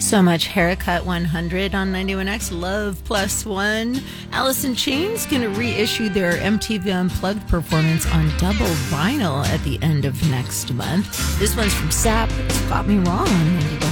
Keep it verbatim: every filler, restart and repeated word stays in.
So much. Haircut one hundred on ninety-one X. Love Plus One. Alice in Chains going to reissue their M T V Unplugged performance on double vinyl at the end of next month. This one's from S A P. It's Got Me Wrong on ninety-one.